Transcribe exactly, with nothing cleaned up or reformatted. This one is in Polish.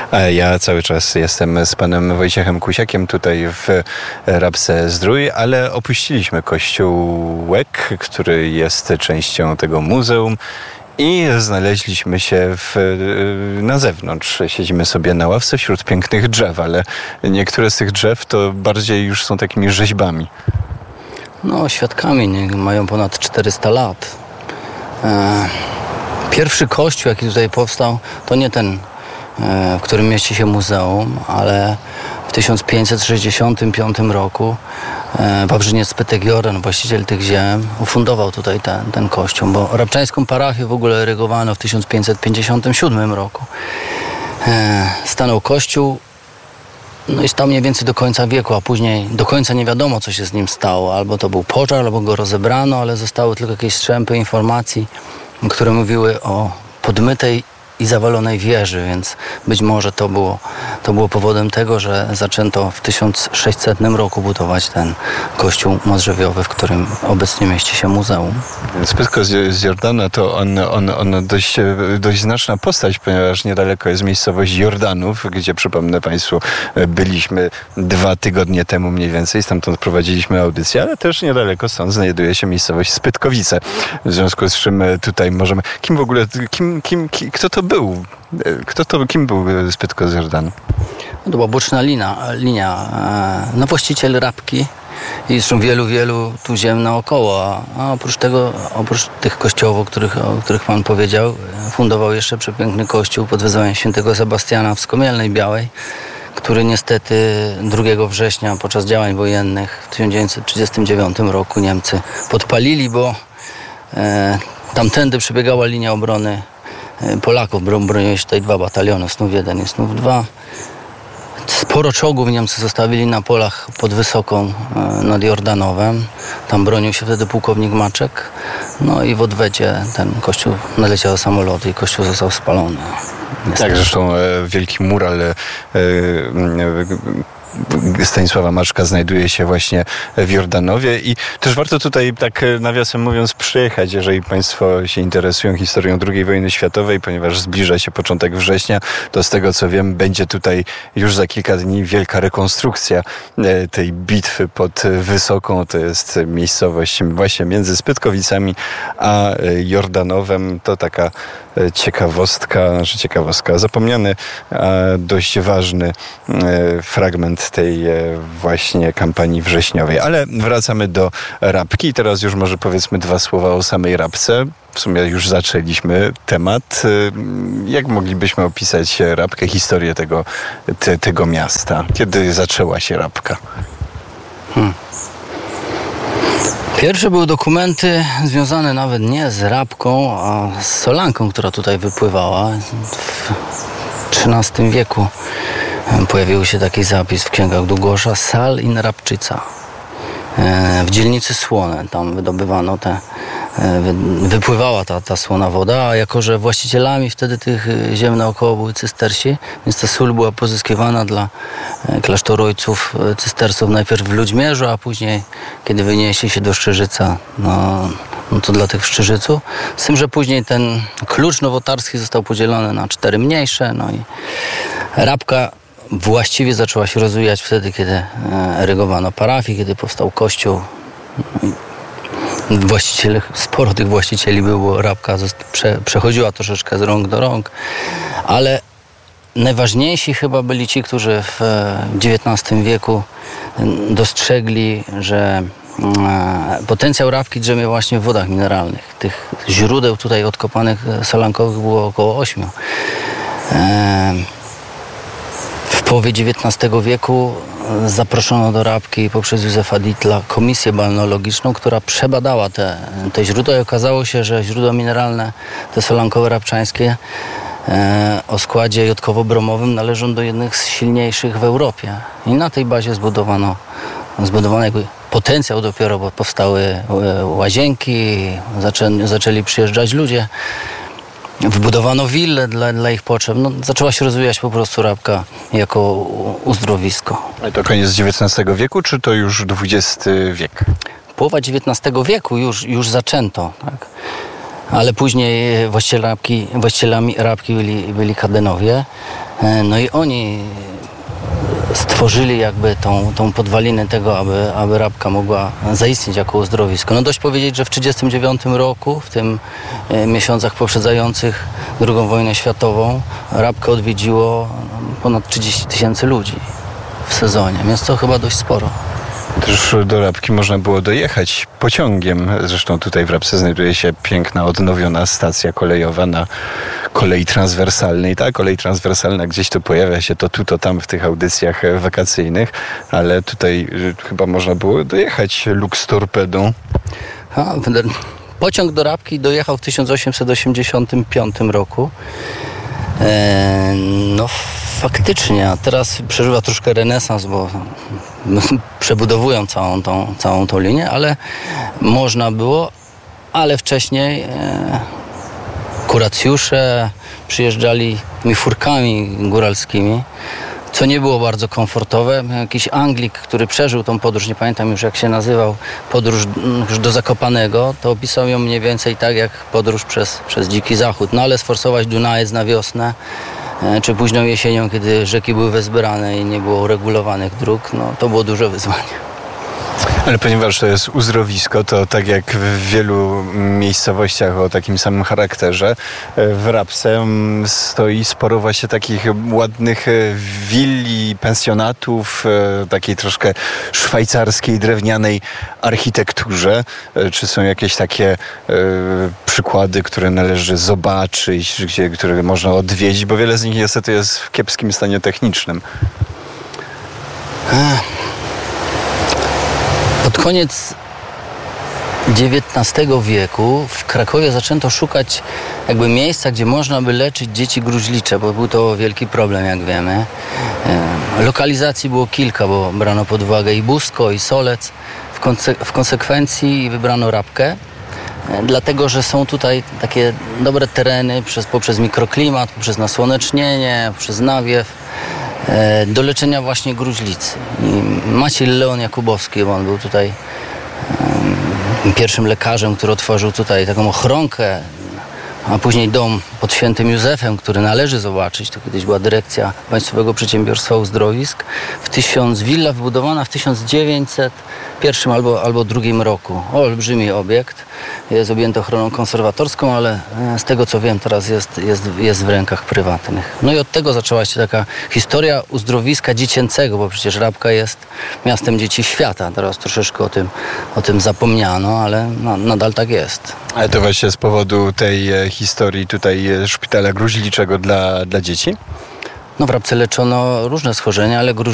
A ja cały czas jestem z panem Wojciechem Kusiakiem tutaj w Rabce Zdrój, ale opuściliśmy kościółek, który jest częścią tego muzeum. I znaleźliśmy się w, na zewnątrz. Siedzimy sobie na ławce wśród pięknych drzew, ale niektóre z tych drzew to bardziej już są takimi rzeźbami. No, świadkami nie? Mają ponad czterysta lat. E, pierwszy kościół, jaki tutaj powstał, to nie ten, e, w którym mieści się muzeum, ale w tysiąc pięćset sześćdziesiątym piątym roku e, Wawrzyniec Pytek Jordan, właściciel tych ziem, ufundował tutaj ten, ten kościół, bo rabczańską parafię w ogóle erygowano w tysiąc pięćset pięćdziesiątym siódmym roku. E, stanął kościół, no i stał mniej więcej do końca wieku, a później do końca nie wiadomo, co się z nim stało. Albo to był pożar, albo go rozebrano, ale zostały tylko jakieś strzępy informacji, które mówiły o podmytej i zawalonej wieży, więc być może to było, to było powodem tego, że zaczęto w tysiąc sześćsetnym roku budować ten kościół modrzewiowy, w którym obecnie mieści się muzeum. Spytko z, z Jordana to on, on, on dość, dość znaczna postać, ponieważ niedaleko jest miejscowość Jordanów, gdzie, przypomnę Państwu, byliśmy dwa tygodnie temu mniej więcej, stamtąd prowadziliśmy audycję, ale też niedaleko stąd znajduje się miejscowość Spytkowice. W związku z czym tutaj możemy... Kim w ogóle... Kim, kim, kim, kto to był? Kto to, kim był Spytko z Jordanu? To była boczna linia, linia no właściciel Rabki i zresztą wielu, wielu tu ziem naokoło. A oprócz tego, oprócz tych kościołów, o których, o których pan powiedział, fundował jeszcze przepiękny kościół pod wezwaniem świętego Sebastiana w Skomielnej Białej, który niestety drugiego września podczas działań wojennych w tysiąc dziewięćset trzydziestym dziewiątym roku Niemcy podpalili, bo e, tamtędy przebiegała linia obrony Polaków. Broniły się tutaj dwa bataliony, Snów jeden i Snów dwa. Sporo czołgów Niemcy zostawili na polach pod Wysoką nad Jordanowem. Tam bronił się wtedy pułkownik Maczek. No i w odwecie ten kościół naleciał samoloty i kościół został spalony. Niestety. Tak, zresztą e, wielki mural e, e, Stanisława Maczka znajduje się właśnie w Jordanowie i też warto tutaj, tak nawiasem mówiąc, przyjechać, jeżeli Państwo się interesują historią drugiej wojny światowej, ponieważ zbliża się początek września, to z tego co wiem, będzie tutaj już za kilka dni wielka rekonstrukcja tej bitwy pod Wysoką. To jest miejscowość właśnie między Spytkowicami a Jordanowem. To taka ciekawostka, znaczy ciekawostka, zapomniany, a dość ważny fragment tej właśnie kampanii wrześniowej. Ale wracamy do Rabki i teraz już może powiedzmy dwa słowa o samej Rabce. W sumie już zaczęliśmy temat. Jak moglibyśmy opisać Rabkę, historię tego, te, tego miasta? Kiedy zaczęła się Rabka? Hmm. Pierwsze były dokumenty związane nawet nie z Rabką, a z solanką, która tutaj wypływała. W trzynastym wieku pojawił się taki zapis w księgach Długosza: Sal in Rabczyca. W dzielnicy Słone, tam wydobywano te, wypływała ta, ta słona woda, a jako że właścicielami wtedy tych ziem naokoło były cystersi, więc ta sól była pozyskiwana dla klasztoru ojców cystersów najpierw w Ludźmierzu, a później, kiedy wynieśli się do Szczyżyca, no, no to dla tych w Szczyżycu. Z tym, że później ten klucz nowotarski został podzielony na cztery mniejsze, no i Rabka właściwie zaczęła się rozwijać wtedy, kiedy erygowano parafię, kiedy powstał kościół. Właściciele, sporo tych właścicieli było, Rabka prze, przechodziła troszeczkę z rąk do rąk, ale najważniejsi chyba byli ci, którzy w dziewiętnastym wieku dostrzegli, że potencjał Rabki drzemie właśnie w wodach mineralnych. Tych źródeł tutaj odkopanych solankowych było około ośmiu. W połowie dziewiętnastego wieku zaproszono do Rabki poprzez Józefa Dietla komisję balneologiczną, która przebadała te, te źródła i okazało się, że źródła mineralne, te solankowe rabczańskie e, o składzie jodkowo-bromowym należą do jednych z silniejszych w Europie. I na tej bazie zbudowano, zbudowano jakby potencjał dopiero, bo powstały łazienki, zaczę, zaczęli przyjeżdżać ludzie. Wybudowano willę dla, dla ich potrzeb. No, zaczęła się rozwijać po prostu Rabka jako uzdrowisko. A to koniec dziewiętnastego wieku, czy to już dwudziesty wiek? Połowa dziewiętnastego wieku już, już zaczęto, tak? Ale później właścicielami, właścicielami Rabki byli, byli Kadenowie. No i oni stworzyli jakby tą, tą podwalinę tego, aby, aby Rabka mogła zaistnieć jako uzdrowisko. No dość powiedzieć, że w tysiąc dziewięćset trzydziestym dziewiątym roku, w tym e, miesiącach poprzedzających drugą wojnę światową, Rabkę odwiedziło ponad trzydzieści tysięcy ludzi w sezonie, więc to chyba dość sporo. Też do Rabki można było dojechać pociągiem. Zresztą tutaj w Rabce znajduje się piękna, odnowiona stacja kolejowa na kolei transwersalnej. Ta kolej transwersalna gdzieś tu pojawia się to tu, to tam w tych audycjach wakacyjnych, ale tutaj chyba można było dojechać Lux Torpedą. A, pociąg do Rabki dojechał w tysiąc osiemset osiemdziesiątym piątym roku. E, no faktycznie, a teraz przeżywa troszkę renesans, bo przebudowują całą tą, całą tą linię, ale można było, ale wcześniej e, kuracjusze przyjeżdżali tymi furkami góralskimi, co nie było bardzo komfortowe. Jakiś Anglik, który przeżył tą podróż, nie pamiętam już jak się nazywał, podróż już do Zakopanego, to opisał ją mniej więcej tak jak podróż przez, przez Dziki Zachód. No ale sforsować Dunajec na wiosnę, czy późną jesienią, kiedy rzeki były wezbrane i nie było uregulowanych dróg, no to było duże wyzwanie. Ale ponieważ to jest uzdrowisko, to tak jak w wielu miejscowościach o takim samym charakterze, w Rabce stoi sporo właśnie takich ładnych willi, pensjonatów, takiej troszkę szwajcarskiej, drewnianej architekturze. Czy są jakieś takie e, przykłady, które należy zobaczyć, gdzie, które można odwiedzić, bo wiele z nich niestety jest w kiepskim stanie technicznym. Ech. Pod koniec dziewiętnastego wieku w Krakowie zaczęto szukać jakby miejsca, gdzie można by leczyć dzieci gruźlicze, bo był to wielki problem, jak wiemy. Lokalizacji było kilka, bo brano pod uwagę i Busko, i Solec. W, konse- w konsekwencji wybrano Rabkę, dlatego że są tutaj takie dobre tereny przez, poprzez mikroklimat, poprzez nasłonecznienie, poprzez nawiew, do leczenia właśnie gruźlicy. I Maciej Leon Jakubowski, bo on był tutaj um, pierwszym lekarzem, który otworzył tutaj taką ochronkę, a później dom pod Świętym Józefem, który należy zobaczyć. To kiedyś była dyrekcja Państwowego Przedsiębiorstwa Uzdrowisk. W tysiąc, willa wybudowana w tysiąc dziewięćset pierwszym albo, albo drugim roku. Olbrzymi obiekt. Jest objęty ochroną konserwatorską, ale z tego co wiem teraz jest, jest, jest w rękach prywatnych. No i od tego zaczęła się taka historia uzdrowiska dziecięcego, bo przecież Rabka jest miastem dzieci świata. Teraz troszeczkę o tym, o tym zapomniano, ale no, nadal tak jest. Ale to właśnie z powodu tej historii tutaj szpitala gruźliczego dla, dla dzieci? No w Rabce leczono różne schorzenia, ale gruźlice